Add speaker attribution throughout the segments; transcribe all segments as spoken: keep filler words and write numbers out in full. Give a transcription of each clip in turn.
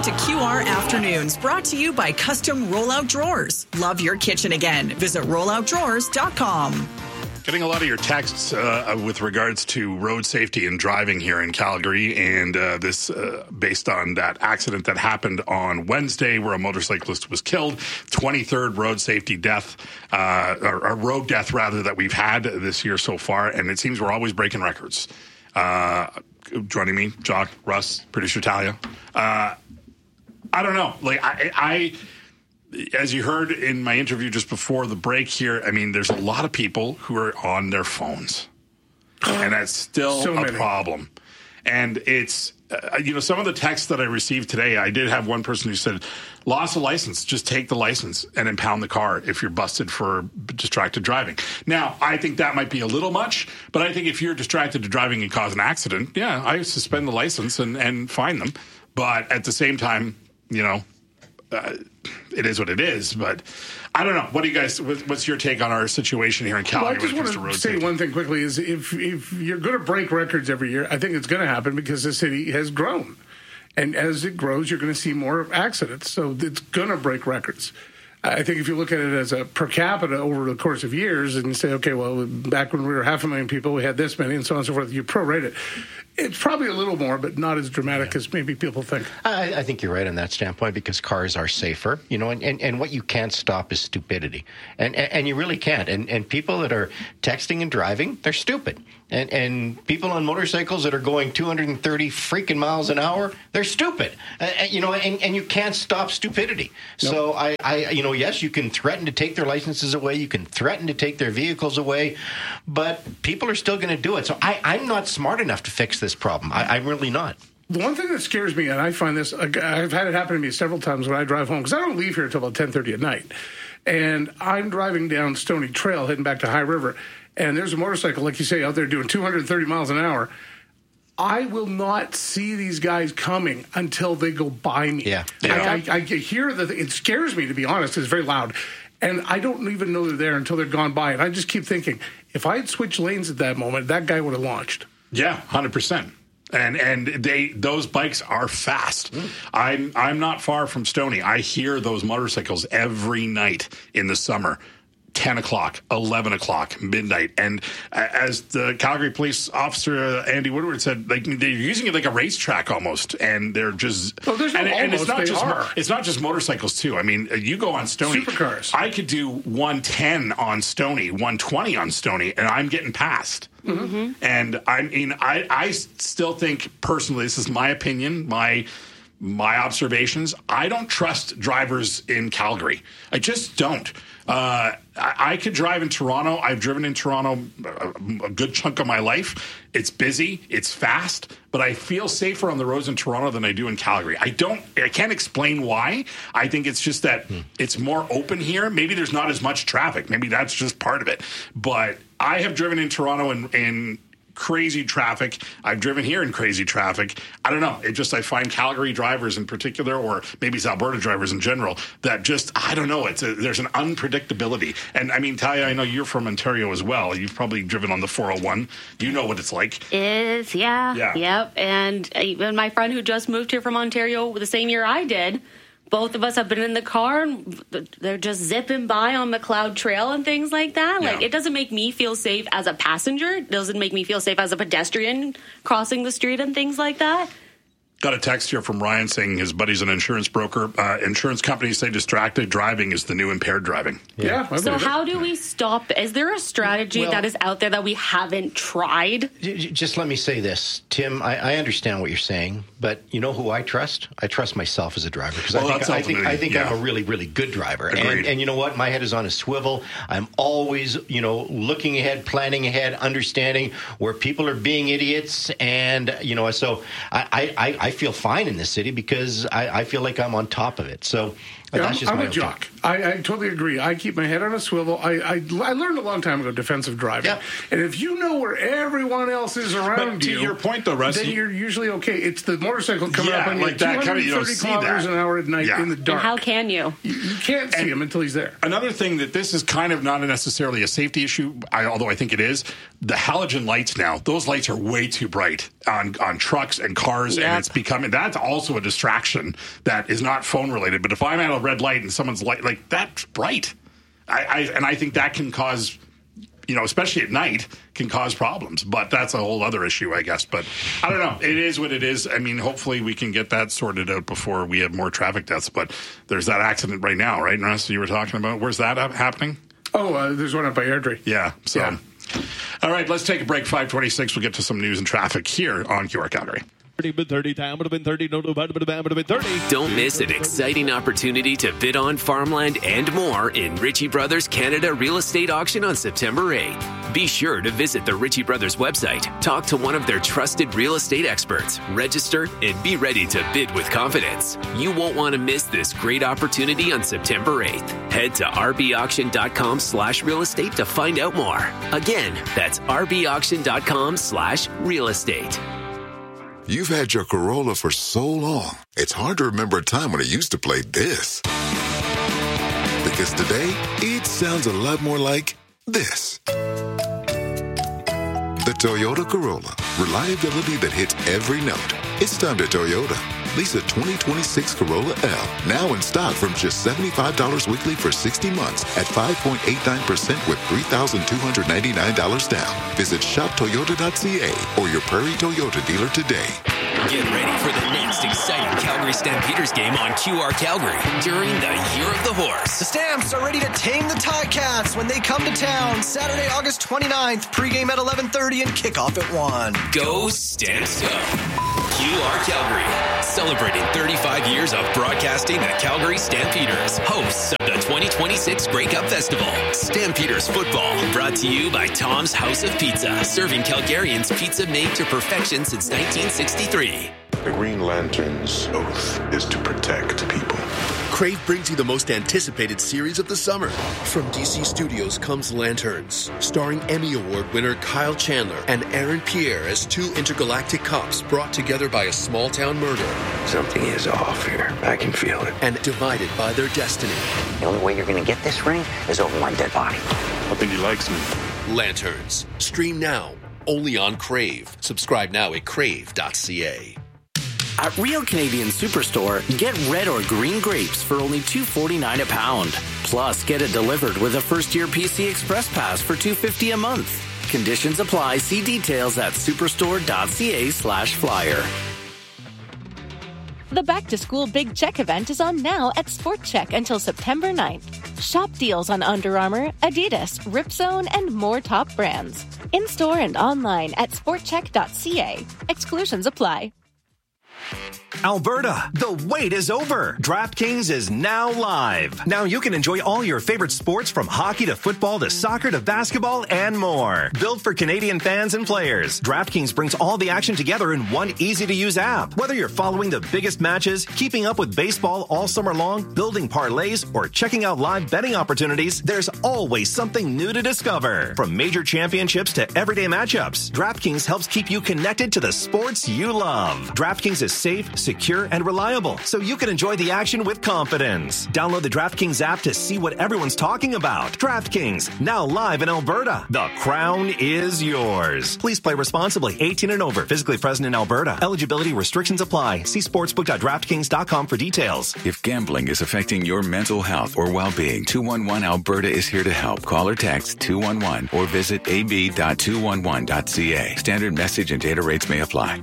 Speaker 1: to Q R Afternoons, brought to you by Custom Rollout Drawers. Love your kitchen again. Visit rollout drawers dot com.
Speaker 2: Getting a lot of your texts uh, with regards to road safety and driving here in Calgary, and uh, this uh, based on that accident that happened on Wednesday where a motorcyclist was killed. twenty-third road safety death, uh, or a road death rather, that we've had this year so far, and it seems we're always breaking records. Uh, joining me, Jock, Russ, producer Talia. Uh, I don't know. Like I. I As you heard in my interview just before the break here, I mean, there's a lot of people who are on their phones, and that's still
Speaker 3: So
Speaker 2: a
Speaker 3: many.
Speaker 2: problem. And it's, uh, you know, some of the texts that I received today, I did have one person who said, loss of license, just take the license and impound the car if you're busted for distracted driving. Now, I think that might be a little much, but I think if you're distracted to driving and cause an accident, yeah, I suspend the license and, and fine them. But at the same time, you know, Uh, it is what it is, but I don't know. What do you guys? What's your take on our situation here in
Speaker 3: Well, I
Speaker 2: Calgary
Speaker 3: just
Speaker 2: when it
Speaker 3: want
Speaker 2: comes to road
Speaker 3: to say
Speaker 2: safety?
Speaker 3: one thing quickly: is if if you're going to break records every year, I think it's going to happen because the city has grown, and as it grows, you're going to see more accidents. So it's going to break records. I think if you look at it as a per capita over the course of years, and you say, okay, well, back when we were half a million people, we had this many, and so on and so forth. You prorate it. It's probably a little more, but not as dramatic as maybe people think.
Speaker 4: I, I think you're right on that standpoint because cars are safer, you know, and, and, and what you can't stop is stupidity. And and, and you really can't. And and people that are texting and driving, they're stupid. And and people on motorcycles that are going two hundred thirty freaking miles an hour, they're stupid. Uh, you know, and, and you can't stop stupidity. Nope. So I, I, you know, yes, you can threaten to take their licenses away. You can threaten to take their vehicles away, but people are still going to do it. So I, I'm not smart enough to fix this problem. I, I'm really not.
Speaker 3: The one thing that scares me, and I find this, I've had it happen to me several times when I drive home, because I don't leave here until about ten thirty at night. And I'm driving down Stony Trail, heading back to High River, and there's a motorcycle, like you say, out there doing two hundred thirty miles an hour. I will not see these guys coming until they go by me.
Speaker 4: Yeah.
Speaker 3: I, I, I hear that it scares me, to be honest. It's very loud. And I don't even know they're there until they're gone by. And I just keep thinking, if I had switched lanes at that moment, that guy would have launched.
Speaker 2: Yeah, one hundred percent. And and they those bikes are fast. Mm. I'm I'm not far from Stony. I hear those motorcycles every night in the summer. ten o'clock, eleven o'clock, midnight. And uh, as the Calgary police officer, uh, Andy Woodward, said, like, they're using it like a racetrack almost. And they're just...
Speaker 3: Oh, there's no
Speaker 2: and, and it's
Speaker 3: almost,
Speaker 2: not
Speaker 3: they
Speaker 2: just
Speaker 3: are.
Speaker 2: It's not just motorcycles, too. I mean, uh, you go on Stony.
Speaker 3: Supercars.
Speaker 2: I could do one ten on Stony, one twenty on Stony, and I'm getting past. Mm-hmm. And I mean, I, I still think, personally, this is my opinion, my... my observations, I don't trust drivers in Calgary. I just don't. Uh, I, I could drive in Toronto. I've driven in Toronto a, a good chunk of my life. It's busy. It's fast. But I feel safer on the roads in Toronto than I do in Calgary. I don't. I can't explain why. I think it's just that hmm. it's more open here. Maybe there's not as much traffic. Maybe that's just part of it. But I have driven in Toronto and in crazy traffic. I've driven here in crazy traffic. I don't know. It just, I find Calgary drivers in particular, or maybe it's Alberta drivers in general, that just, I don't know. It's a, there's an unpredictability. And I mean, Talia, I know you're from Ontario as well. You've probably driven on the four oh one. You know what it's like.
Speaker 5: Is, yeah.
Speaker 2: Yeah.
Speaker 5: Yep. And even my friend who just moved here from Ontario the same year I did, both of us have been in the car and they're just zipping by on McLeod Trail and things like that. Like,
Speaker 2: Yeah.
Speaker 5: it doesn't make me feel safe as a passenger. It doesn't make me feel safe as a pedestrian crossing the street and things like that.
Speaker 2: Got a text here from Ryan saying his buddy's an insurance broker. Uh, insurance companies say distracted driving is the new impaired driving.
Speaker 3: Yeah. yeah
Speaker 5: so how do we stop? Is there a strategy
Speaker 4: Well,
Speaker 5: that is out there that we haven't tried?
Speaker 4: Just let me say this, Tim. I, I understand what you're saying, but you know who I trust? I trust myself as a driver because
Speaker 2: Well,
Speaker 4: I think
Speaker 2: that's
Speaker 4: I think, I think
Speaker 2: yeah.
Speaker 4: I'm a really, really good driver.
Speaker 2: Agreed.
Speaker 4: And, and you know what? My head is on a swivel. I'm always, you know, looking ahead, planning ahead, understanding where people are being idiots, and you know, so I I, I feel fine in this city because I, I feel like I'm on top of it. So
Speaker 3: yeah,
Speaker 4: that's just
Speaker 3: I'm
Speaker 4: my
Speaker 3: a jock. I, I totally agree. I keep my head on a swivel. I, I, I learned a long time ago defensive driving.
Speaker 4: Yeah.
Speaker 3: And if you know where everyone else is around
Speaker 2: But to
Speaker 3: you,
Speaker 2: your point, though, Russ,
Speaker 3: then
Speaker 2: you-
Speaker 3: you're usually okay. It's the motorcycle coming
Speaker 2: Yeah,
Speaker 3: up on
Speaker 2: like
Speaker 3: you
Speaker 2: that,
Speaker 3: at
Speaker 2: kinda, you don't
Speaker 3: two hundred thirty
Speaker 2: see
Speaker 3: kilometers
Speaker 2: that.
Speaker 3: an hour at night
Speaker 2: Yeah.
Speaker 3: in the
Speaker 5: And
Speaker 3: dark.
Speaker 5: how can you?
Speaker 3: You, you can't see
Speaker 2: And-
Speaker 3: him until he's there.
Speaker 2: Another thing that this is kind of not necessarily a safety issue, I, although I think it is, the halogen lights now, those lights are way too bright on, on trucks and cars,
Speaker 5: Yep.
Speaker 2: and it's becoming, that's also a distraction that is not phone related. But if I'm at a red light and someone's light, like that's bright. I, I and I think that can cause, you know, especially at night, can cause problems. But that's a whole other issue, I guess. But I don't know. It is what it is. I mean, hopefully we can get that sorted out before we have more traffic deaths. But there's that accident right now, right, Russ, you were talking about? Where's that happening?
Speaker 3: Oh, uh, there's one up by Airdrie.
Speaker 2: Yeah. So,
Speaker 3: yeah.
Speaker 2: All right, let's take a break. five twenty-six. We'll get to some news and traffic here on Q R Calgary.
Speaker 6: thirty, time would have been thirty, no, no, would have been thirty.
Speaker 7: Don't miss an exciting opportunity to bid on farmland and more in Ritchie Brothers Canada Real Estate Auction on September eighth. Be sure to visit the Ritchie Brothers website, talk to one of their trusted real estate experts, register, and be ready to bid with confidence. You won't want to miss this great opportunity on September eighth. Head to rbauction.com slash real estate to find out more. Again, that's rbauction.com slash real estate.
Speaker 8: You've had your Corolla for so long, it's hard to remember a time when it used to play this. Because today, it sounds a lot more like this. The Toyota Corolla. Reliability that hits every note. It's time to Toyota. Lease a twenty twenty-six Corolla L. Now in stock from just seventy-five dollars weekly for sixty months at five point eight nine percent with three thousand two hundred ninety-nine dollars down. Visit shop toyota dot c a or your Prairie Toyota dealer today.
Speaker 7: Get ready for the next exciting Calgary Stampeders game on Q R Calgary during the Year of the Horse.
Speaker 9: The Stamps are ready to tame the Ticats when they come to town. Saturday, August twenty-ninth, pregame at eleven thirty and kickoff at one.
Speaker 7: Go Stamps Go! Q R Calgary, celebrating thirty-five years of broadcasting the Calgary Stampeders, hosts of the twenty twenty-six Grey Cup Festival. Stampeders football, brought to you by Tom's House of Pizza, serving Calgarians pizza made to perfection since nineteen sixty-three.
Speaker 10: The Green Lantern's oath is to protect people.
Speaker 11: Crave brings you the most anticipated series of the summer. From D C Studios comes Lanterns, starring Emmy Award winner Kyle Chandler and Aaron Pierre as two intergalactic cops brought together by a small-town murder.
Speaker 12: Something is off here. I can feel it.
Speaker 11: And divided by their destiny.
Speaker 12: The only way you're going to get this ring is over my dead body.
Speaker 10: I think he likes me.
Speaker 11: Lanterns. Stream now. Only on Crave. Subscribe now at crave dot c a.
Speaker 13: At Real Canadian Superstore, get red or green grapes for only two forty-nine a pound. Plus, get it delivered with a first-year P C Express Pass for two fifty a month. Conditions apply. See details at superstore dot c a slash flyer.
Speaker 14: The Back to School Big Check event is on now at Sport Check until September ninth. Shop deals on Under Armour, Adidas, Ripzone, and more top brands. In-store and online at sport check dot c a. Exclusions apply.
Speaker 15: Alberta, the wait is over. DraftKings is now live. Now you can enjoy all your favorite sports from hockey to football to soccer to basketball and more. Built for Canadian fans and players, DraftKings brings all the action together in one easy-to-use app. Whether you're following the biggest matches, keeping up with baseball all summer long, building parlays, or checking out live betting opportunities, there's always something new to discover. From major championships to everyday matchups, DraftKings helps keep you connected to the sports you love. DraftKings is safe, secure, and reliable, so you can enjoy the action with confidence. Download the DraftKings app to see what everyone's talking about. DraftKings, now live in Alberta. The crown is yours. Please play responsibly. eighteen and over. Physically present in Alberta. Eligibility restrictions apply. See sportsbook dot draftkings dot com for details.
Speaker 16: If gambling is affecting your mental health or well-being, two one one Alberta is here to help. Call or text two one one or visit a b dot two one one dot c a. Standard message and data rates may apply.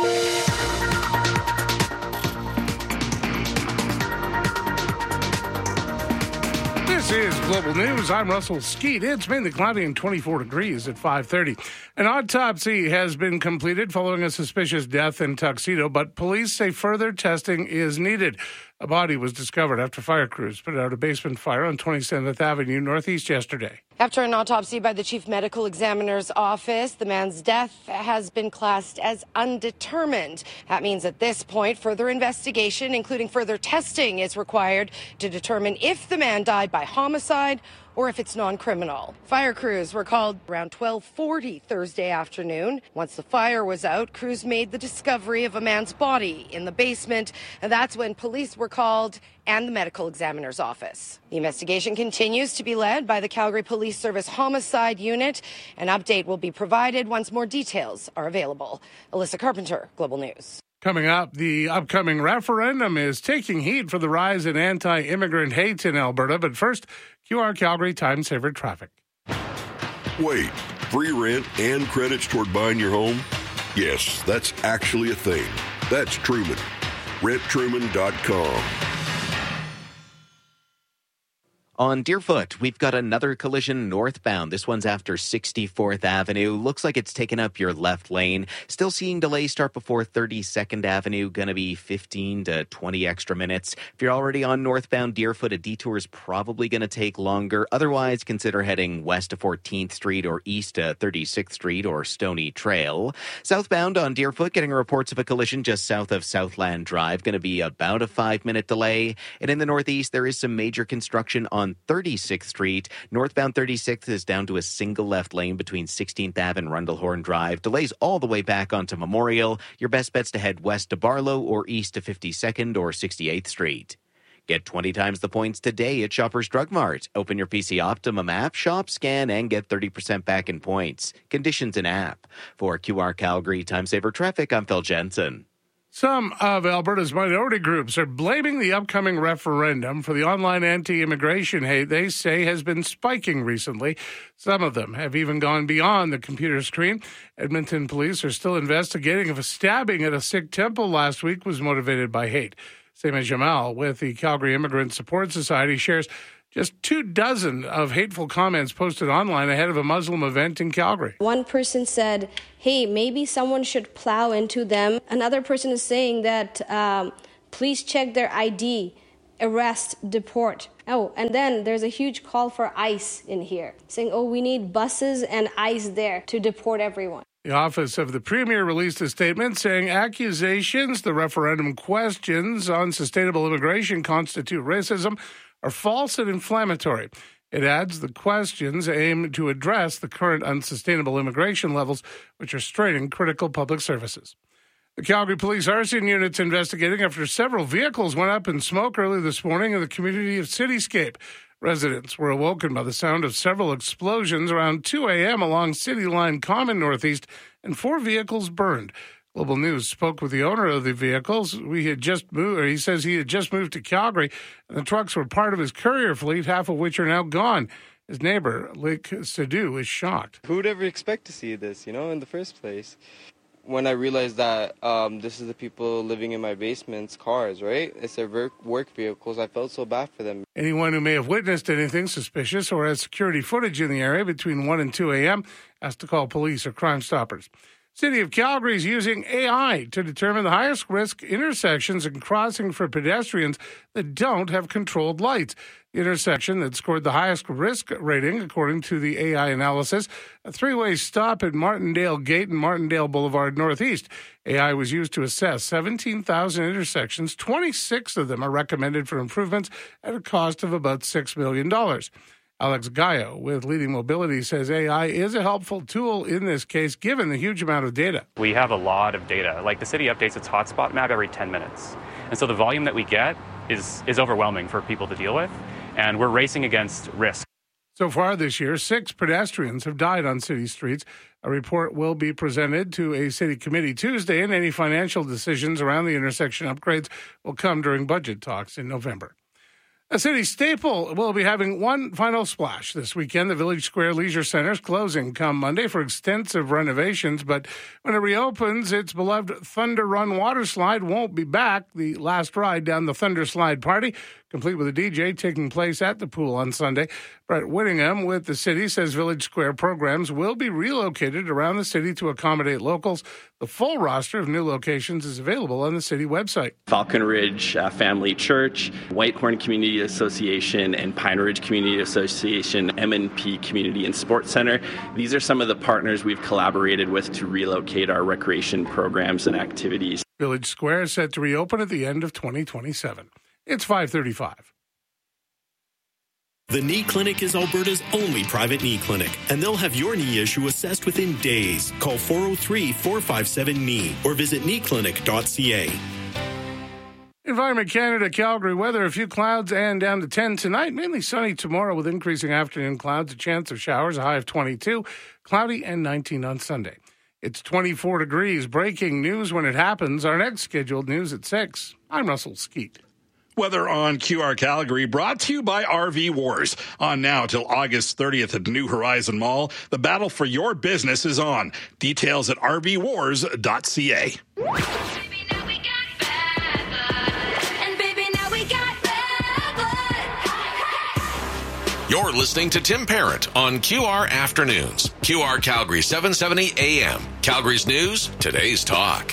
Speaker 3: This is Global News. I'm Russell Skeet. It's mainly cloudy and twenty-four degrees at five thirty. An autopsy has been completed following a suspicious death in Tuxedo, but police say further testing is needed. A body was discovered after fire crews put out a basement fire on twenty-seventh Avenue Northeast yesterday.
Speaker 17: After an autopsy by the Chief Medical Examiner's office, the man's death has been classed as undetermined. That means at this point, further investigation, including further testing, is required to determine if the man died by homicide or if it's non-criminal. Fire crews were called around twelve forty Thursday afternoon. Once the fire was out, crews made the discovery of a man's body in the basement, and that's when police were called and the medical examiner's office. The investigation continues to be led by the Calgary Police Service Homicide Unit. An update will be provided once more details are available. Alyssa Carpenter, Global News.
Speaker 3: Coming up, the upcoming referendum is taking heat for the rise in anti-immigrant hate in Alberta. But first, Q R Calgary Time Saver traffic.
Speaker 18: Wait, free rent and credits toward buying your home? Yes, that's actually a thing. That's Truman. rent truman dot com.
Speaker 19: On Deerfoot, we've got another collision northbound. This one's after sixty-fourth Avenue. Looks like it's taken up your left lane. Still seeing delays start before thirty-second Avenue. Going to be fifteen to twenty extra minutes. If you're already on northbound Deerfoot, a detour is probably going to take longer. Otherwise, consider heading west to fourteenth Street or east to thirty-sixth Street or Stony Trail. Southbound on Deerfoot, getting reports of a collision just south of Southland Drive. Going to be about a five-minute delay. And in the northeast, there is some major construction on thirty-sixth Street. Northbound thirty-sixth is down to a single left lane between sixteenth Avenue and Rundlehorn Drive. Delays all the way back onto Memorial. Your best bet's to head west to Barlow or east to fifty-second or sixty-eighth Street. Get twenty times the points today at Shoppers Drug Mart. Open your P C Optimum app, shop, scan, and get thirty percent back in points. Conditions in app. For Q R Calgary Time Saver Traffic, I'm Phil Jensen.
Speaker 3: Some of Alberta's minority groups are blaming the upcoming referendum for the online anti-immigration hate they say has been spiking recently. Some of them have even gone beyond the computer screen. Edmonton police are still investigating if a stabbing at a Sikh temple last week was motivated by hate. Seema Jamal with the Calgary Immigrant Support Society shares just two dozen of hateful comments posted online ahead of a Muslim event in Calgary.
Speaker 20: One person said, hey, maybe someone should plow into them. Another person is saying that um, please check their I D, arrest, deport. Oh, and then there's a huge call for ICE in here, saying, oh, we need buses and ICE there to deport everyone.
Speaker 3: The Office of the Premier released a statement saying accusations the referendum questions on sustainable immigration constitute racism are false and inflammatory. It adds the questions aim to address the current unsustainable immigration levels, which are straining critical public services. The Calgary Police Arson Unit's investigating after several vehicles went up in smoke early this morning in the community of Cityscape. Residents were awoken by the sound of several explosions around two a.m. along City Line Common Northeast, and four vehicles burned. Global News spoke with the owner of the vehicles. We had just moved, or he says he had just moved to Calgary, and the trucks were part of his courier fleet, half of which are now gone. His neighbor, Lake Sadu, is shocked.
Speaker 21: Who would ever expect to see this, you know, in the first place? When I realized that um, this is the people living in my basement's cars, right? It's their work vehicles. I felt so bad for them.
Speaker 3: Anyone who may have witnessed anything suspicious or has security footage in the area between one and two a.m. has to call police or Crime Stoppers. City of Calgary is using A I to determine the highest risk intersections and crossing for pedestrians that don't have controlled lights. The intersection that scored the highest risk rating, according to the A I analysis, a three-way stop at Martindale Gate and Martindale Boulevard Northeast. A I was used to assess seventeen thousand intersections. twenty-six of them are recommended for improvements at a cost of about six million dollars. Alex Gallo with Leading Mobility says A I is a helpful tool in this case, given the huge amount of data.
Speaker 22: We have a lot of data. Like the city updates its hotspot map every ten minutes. And so the volume that we get is, is overwhelming for people to deal with. And we're racing against risk.
Speaker 3: So far this year, six pedestrians have died on city streets. A report will be presented to a city committee Tuesday, and any financial decisions around the intersection upgrades will come during budget talks in November. A city staple will be having one final splash this weekend. The Village Square Leisure Center is closing come Monday for extensive renovations, but when it reopens, its beloved Thunder Run water slide won't be back. The last ride down the Thunder Slide Party, complete with a D J, taking place at the pool on Sunday. Brett Whittingham with the city says Village Square programs will be relocated around the city to accommodate locals. The full roster of new locations is available on the city website.
Speaker 23: Falcon Ridge uh, Family Church, Whitehorn Community Association, and Pine Ridge Community Association, M and P Community and Sports Center. These are some of the partners we've collaborated with to relocate our recreation programs and activities.
Speaker 3: Village Square is set to reopen at the end of twenty twenty-seven. It's five thirty-five.
Speaker 24: The Knee Clinic is Alberta's only private knee clinic, and they'll have your knee issue assessed within days. Call four oh three, four five seven, K N E E or visit knee clinic dot c a.
Speaker 3: Environment Canada, Calgary weather, a few clouds and down to ten tonight. Mainly sunny tomorrow with increasing afternoon clouds, a chance of showers, a high of twenty-two, cloudy and nineteen on Sunday. It's twenty-four degrees. Breaking news when it happens. Our next scheduled news at six. I'm Russell Skeet.
Speaker 1: Weather on Q R Calgary, brought to you by R V Wars. On now till August thirtieth at New Horizon Mall. The battle for your business is on. Details at r v wars dot c a.
Speaker 2: You're listening to Tim Parent on Q R Afternoons. Q R Calgary seven seventy A M. Calgary's news, today's talk.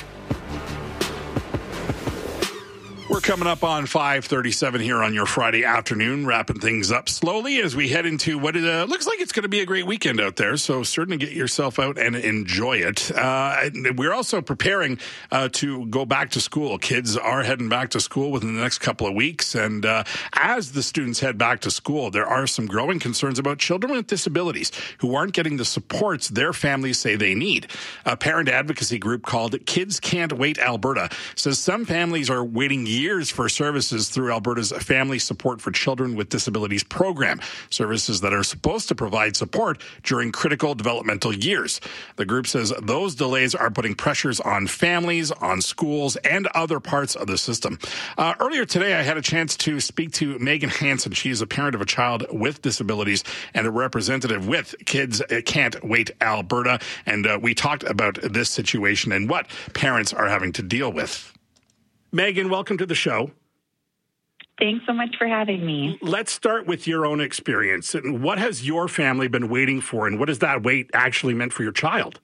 Speaker 1: We're coming up on five thirty-seven here on your Friday afternoon, wrapping things up slowly as we head into what it uh, looks like it's going to be a great weekend out there. So certainly get yourself out and enjoy it. Uh, we're also preparing uh, to go back to school. Kids are heading back to school within the next couple of weeks. And uh, as the students head back to school, there are some growing concerns about children with disabilities who aren't getting the supports their families say they need. A parent advocacy group called Kids Can't Wait Alberta says some families are waiting years for services through Alberta's Family Support for Children with Disabilities program, services that are supposed to provide support during critical developmental years. The group says those delays are putting pressures on families, on schools, and other parts of the system. Uh, earlier today, I had a chance to speak to Megan Hansen. She is a parent of a child with disabilities and a representative with Kids Can't Wait Alberta, and uh, we talked about this situation and what parents are having to deal with. Megan, welcome to the show.
Speaker 4: Thanks so much for having me.
Speaker 1: Let's start with your own experience. And what has your family been waiting for, and what has that wait actually meant for your child?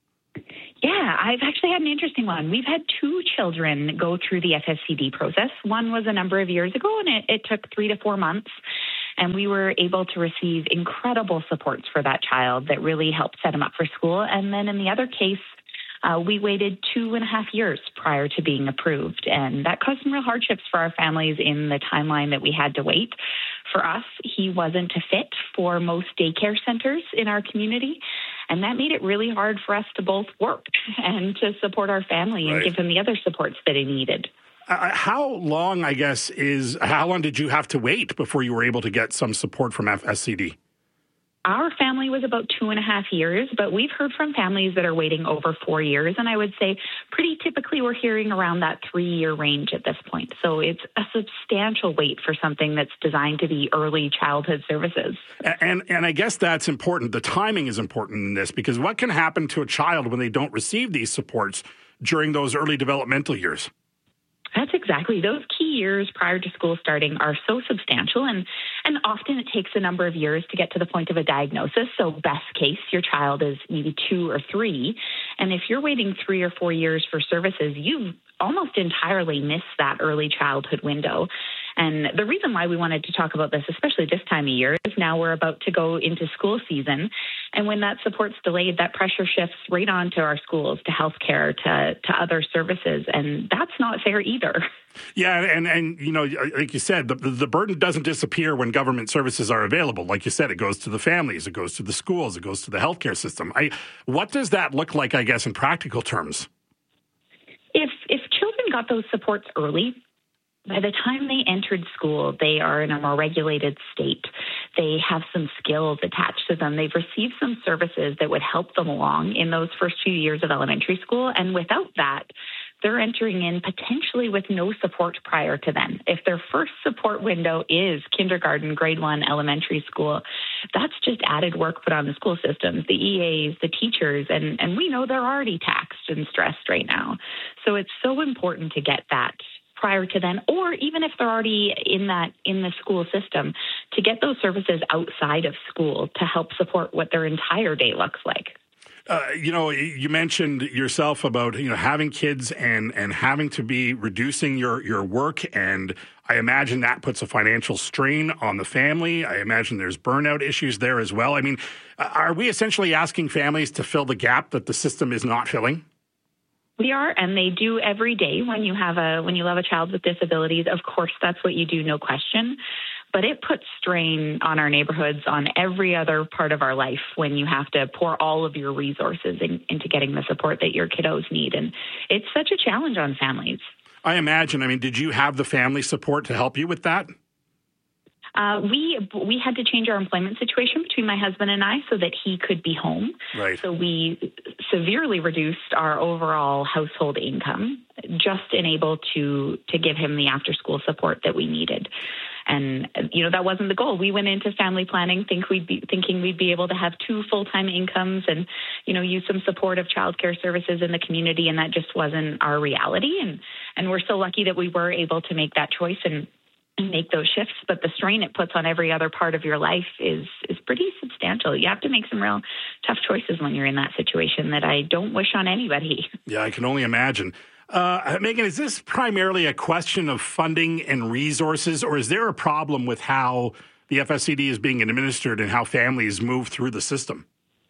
Speaker 4: Yeah, I've actually had an interesting one. We've had two children go through the F S C D process. One was a number of years ago, and it, it took three to four months. And we were able to receive incredible supports for that child that really helped set him up for school. And then in the other case, Uh, we waited two and a half years prior to being approved, and that caused some real hardships for our families in the timeline that we had to wait. For us, he wasn't a fit for most daycare centers in our community, and that made it really hard for us to both work and to support our family and
Speaker 1: Right.
Speaker 4: give him the other supports that he needed.
Speaker 1: Uh, how long, I guess, is, how long did you have to wait before you were able to get some support from F S C D?
Speaker 4: Our family was about two and a half years, but we've heard from families that are waiting over four years. And I would say pretty typically we're hearing around that three-year range at this point. So it's a substantial wait for something that's designed to be early childhood services.
Speaker 1: And, and I guess that's important. The timing is important in this, because what can happen to a child when they don't receive these supports during those early developmental years?
Speaker 4: That's exactly. Those key years prior to school starting are so substantial, and, and often it takes a number of years to get to the point of a diagnosis. So best case, your child is maybe two or three. And if you're waiting three or four years for services, you've almost entirely missed that early childhood window. And the reason why we wanted to talk about this, especially this time of year, is now we're about to go into school season. And when that support's delayed, that pressure shifts right onto our schools, to healthcare, to, to other services. And that's not fair either.
Speaker 1: Yeah, and, and you know, like you said, the, the burden doesn't disappear when government services are available. Like you said, it goes to the families, it goes to the schools, it goes to the healthcare system. I, what does that look like, I guess, in practical terms?
Speaker 4: If if children got those supports early, by the time they entered school, they are in a more regulated state. They have some skills attached to them. They've received some services that would help them along in those first few years of elementary school. And without that, they're entering in potentially with no support prior to then. If their first support window is kindergarten, grade one, elementary school, that's just added work put on the school systems, the E As, the teachers, and, and we know they're already taxed and stressed right now. So it's so important to get that prior to then, or even if they're already in that in the school system, to get those services outside of school to help support what their entire day looks like.
Speaker 1: Uh, you know, you mentioned yourself about, you know, having kids and, and having to be reducing your, your work. And I imagine that puts a financial strain on the family. I imagine there's burnout issues there as well. I mean, are we essentially asking families to fill the gap that the system is not filling?
Speaker 4: We are, and they do every day when you have a when you have a child with disabilities. Of course, that's what you do, no question. But it puts strain on our neighborhoods, on every other part of our life, when you have to pour all of your resources in, into getting the support that your kiddos need. And it's such a challenge on families.
Speaker 1: I imagine. I mean, did you have the family support to help you with that?
Speaker 4: Uh, we we had to change our employment situation between my husband and I so that he could be home.
Speaker 1: Right.
Speaker 4: So we severely reduced our overall household income, just enabled to to give him the after school support that we needed. And, you know, that wasn't the goal. We went into family planning think we'd be, thinking we'd be able to have two full-time incomes and, you know, use some supportive childcare services in the community, and that just wasn't our reality. And, and we're so lucky that we were able to make that choice and, and make those shifts. But the strain it puts on every other part of your life is is pretty substantial. You have to make some real tough choices when you're in that situation that I don't wish on anybody.
Speaker 1: Yeah, I can only imagine. Uh, Megan, is this primarily a question of funding and resources, or is there a problem with how the F S C D is being administered and how families move through the system?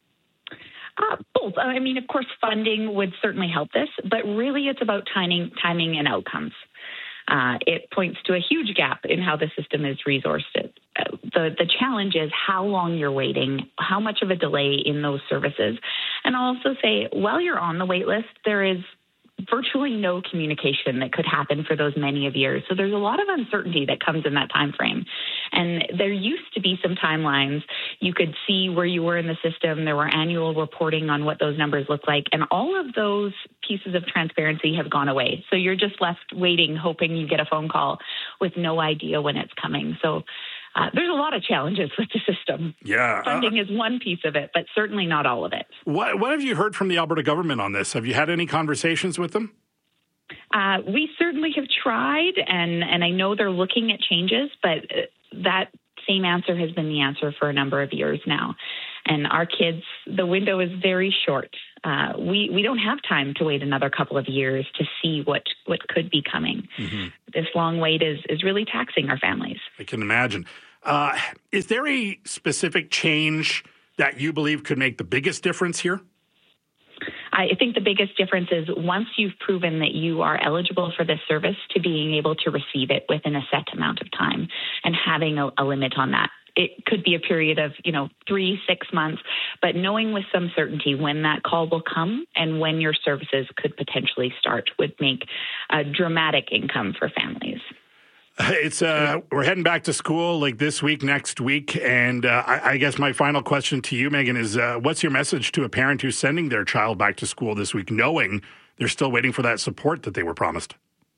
Speaker 4: Uh, both. I mean, of course, funding would certainly help this, but really it's about timing, timing and outcomes. Uh, it points to a huge gap in how the system is resourced. Uh, the, the challenge is how long you're waiting, how much of a delay in those services. And I'll also say, while you're on the wait list, there is virtually no communication that could happen for those many of years. So there's a lot of uncertainty that comes in that time frame. And there used to be some timelines. You could see where you were in the system. There were annual reporting on what those numbers look like. And all of those pieces of transparency have gone away. So you're just left waiting, hoping you get a phone call with no idea when it's coming. So Uh, there's a lot of challenges with the system.
Speaker 1: Yeah.
Speaker 4: Funding
Speaker 1: uh,
Speaker 4: is one piece of it, but certainly not all of it.
Speaker 1: What, what have you heard from the Alberta government on this? Have you had any conversations with them?
Speaker 4: Uh, we certainly have tried, and, and I know they're looking at changes, but that same answer has been the answer for a number of years now. And our kids, the window is very short. Uh, we, we don't have time to wait another couple of years to see what, what could be coming. Mm-hmm. This long wait is, is really taxing our families.
Speaker 1: I can imagine. Uh, is there a specific change that you believe could make the biggest difference here?
Speaker 4: I think the biggest difference is once you've proven that you are eligible for this service, to being able to receive it within a set amount of time and having a, a limit on that. It could be a period of, you know, three, six months, but knowing with some certainty when that call will come and when your services could potentially start would make a dramatic income for families.
Speaker 1: It's uh, we're heading back to school like this week, next week, and uh, I, I guess my final question to you, Megan, is uh, what's your message to a parent who's sending their child back to school this week, knowing they're still waiting for that support that they were promised?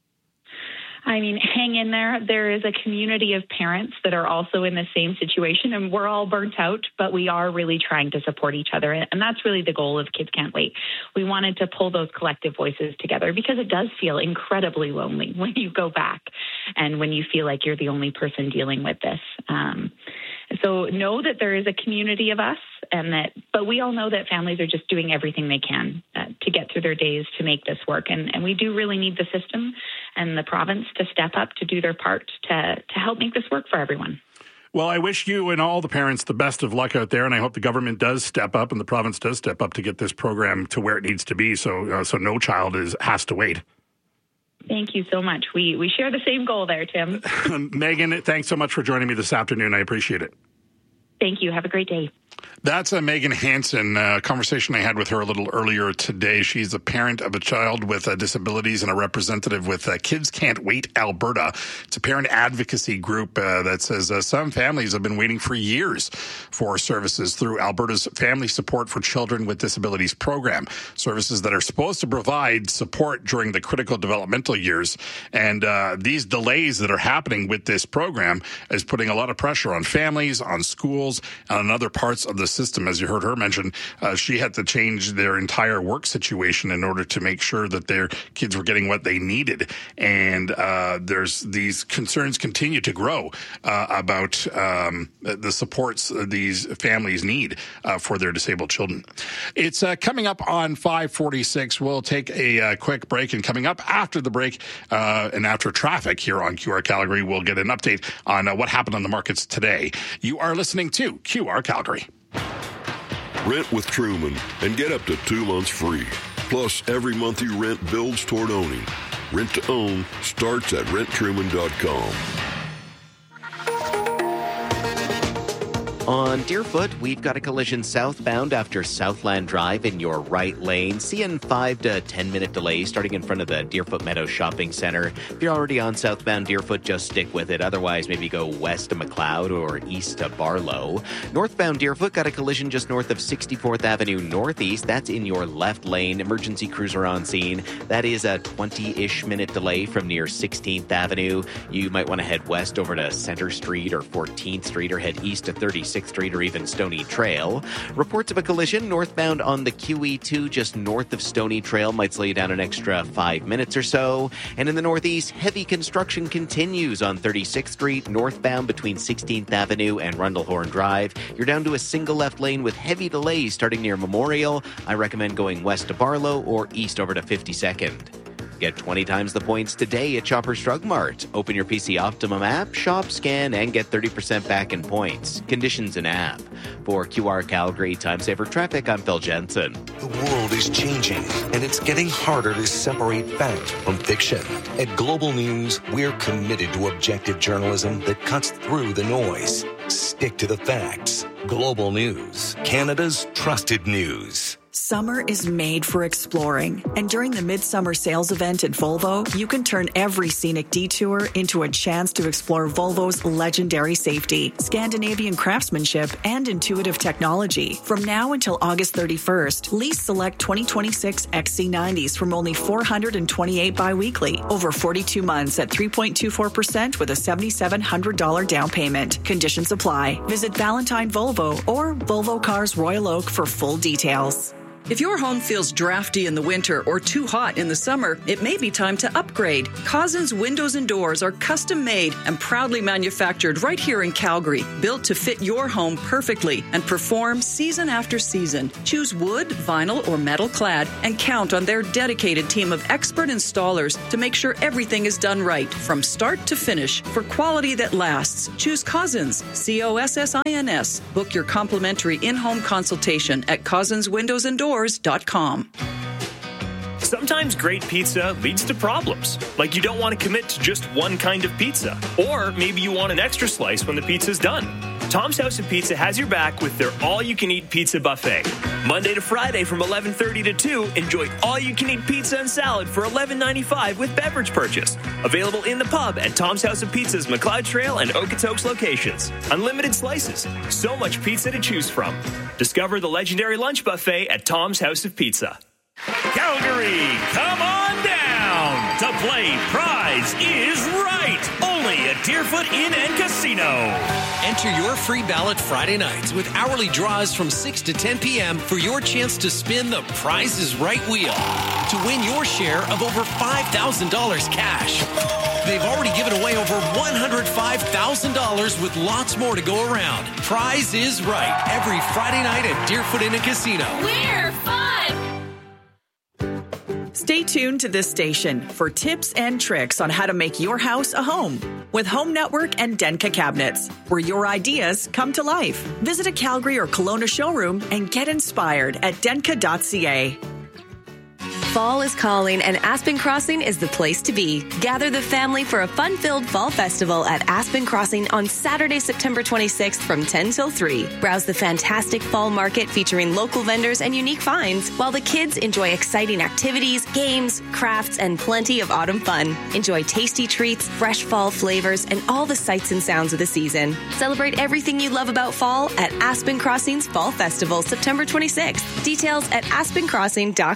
Speaker 4: I mean, hang in there. There is a community of parents that are also in the same situation, and we're all burnt out, but we are really trying to support each other. And that's really the goal of Kids Can't Wait. We wanted to pull those collective voices together because it does feel incredibly lonely when you go back and when you feel like you're the only person dealing with this. Um, so know that there is a community of us, and that, but we all know that families are just doing everything they can uh, to get through their days to make this work. And, and we do really need the system and the province to step up to do their part to, to help make this work for everyone.
Speaker 1: Well, I wish you and all the parents the best of luck out there, and I hope the government does step up and the province does step up to get this program to where it needs to be, so uh, so no child is has to wait.
Speaker 4: Thank you so much. We we share the same goal there, Tim.
Speaker 1: Megan, thanks so much for joining me this afternoon. I appreciate it.
Speaker 4: Thank you. Have a great day.
Speaker 1: That's a Megan Hansen, a conversation I had with her a little earlier today. She's a parent of a child with uh, disabilities and a representative with uh, Kids Can't Wait Alberta. It's a parent advocacy group uh, that says uh, some families have been waiting for years for services through Alberta's Family Support for Children with Disabilities program, services that are supposed to provide support during the critical developmental years. And uh, these delays that are happening with this program is putting a lot of pressure on families, on schools, and on other parts of the system. As you heard her mention, uh, she had to change their entire work situation in order to make sure that their kids were getting what they needed. And uh, there's these concerns continue to grow uh, about um, the supports these families need uh, for their disabled children. It's uh, coming up on five forty-six. We'll take a uh, quick break, and coming up after the break uh, and after traffic here on Q R Calgary, we'll get an update on uh, what happened on the markets today. You are listening to Q R Calgary.
Speaker 18: Rent with Truman and get up to two months free. Plus, every month you rent builds toward owning. Rent to own starts at rent truman dot com.
Speaker 19: On Deerfoot, we've got a collision southbound after Southland Drive in your right lane. Seeing five to ten minute delay starting in front of the Deerfoot Meadows Shopping Center. If you're already on southbound Deerfoot, just stick with it. Otherwise, maybe go west to McLeod or east to Barlow. Northbound Deerfoot got a collision just north of sixty-fourth Avenue Northeast. That's in your left lane. Emergency crews are on scene. That is a twenty-ish minute delay from near sixteenth Avenue. You might want to head west over to Center Street or fourteenth Street or head east to thirty-sixth Street or even Stony Trail. Reports of a collision northbound on the Q E two just north of Stony Trail might slow you down an extra five minutes or so. And in the northeast, heavy construction continues on thirty-sixth Street northbound between sixteenth Avenue and Rundlehorn Drive. You're down to a single left lane with heavy delays starting near Memorial. I recommend going west to Barlow or east over to fifty-second. Get twenty times the points today at Shoppers Drug Mart. Open your P C Optimum app, shop, scan, and get thirty percent back in points. Conditions in app. For Q R Calgary Time Saver Traffic, I'm Phil Jensen.
Speaker 5: The world is changing, and it's getting harder to separate fact from fiction. At Global News, we're committed to objective journalism that cuts through the noise. Stick to the facts. Global News, Canada's trusted news.
Speaker 6: Summer is made for exploring, and during the Midsummer Sales event at Volvo, you can turn every scenic detour into a chance to explore Volvo's legendary safety, Scandinavian craftsmanship, and intuitive technology. From now until August thirty-first, lease select twenty twenty-six X C nineties from only four hundred twenty-eight biweekly, over forty-two months at three point two four percent with a seven thousand seven hundred dollars down payment. Conditions apply. Visit Valentine Volvo or Volvo Cars Royal Oak for full details.
Speaker 8: If your home feels drafty in the winter or too hot in the summer, it may be time to upgrade. Cousins Windows and Doors are custom made and proudly manufactured right here in Calgary, built to fit your home perfectly and perform season after season. Choose wood, vinyl, or metal clad and count on their dedicated team of expert installers to make sure everything is done right from start to finish for quality that lasts. Choose Cousins, C O S S I N S. Book your complimentary in-home consultation at cousins windows and doors dot com.
Speaker 9: Sometimes great pizza leads to problems, like you don't want to commit to just one kind of pizza, or maybe you want an extra slice when the pizza's done. Tom's House of Pizza has your back with their all-you-can-eat pizza buffet. Monday to Friday from eleven thirty to two, enjoy all-you-can-eat pizza and salad for eleven ninety-five with beverage purchase. Available in the pub at Tom's House of Pizza's McLeod Trail and Okotoks locations. Unlimited slices. So much pizza to choose from. Discover the legendary lunch buffet at Tom's House of Pizza.
Speaker 25: Calgary, come on down to play Prize is Right, only at Deerfoot Inn and Casino.
Speaker 26: Enter your free ballot Friday nights with hourly draws from six to ten p.m. for your chance to spin the Prize is Right wheel to win your share of over five thousand dollars cash. They've already given away over one hundred five thousand dollars with lots more to go around. Prize is Right, every Friday night at Deerfoot Inn and Casino.
Speaker 27: We're fun!
Speaker 6: Stay tuned to this station for tips and tricks on how to make your house a home with Home Network and Denka Cabinets, where your ideas come to life. Visit a Calgary or Kelowna showroom and get inspired at denka dot c a.
Speaker 28: Fall is calling, and Aspen Crossing is the place to be. Gather the family for a fun-filled fall festival at Aspen Crossing on Saturday, September twenty-sixth from ten till three. Browse the fantastic fall market featuring local vendors and unique finds, while the kids enjoy exciting activities, games, crafts, and plenty of autumn fun. Enjoy tasty treats, fresh fall flavors, and all the sights and sounds of the season. Celebrate everything you love about fall at Aspen Crossing's Fall Festival, September twenty-sixth. Details at aspen crossing dot com.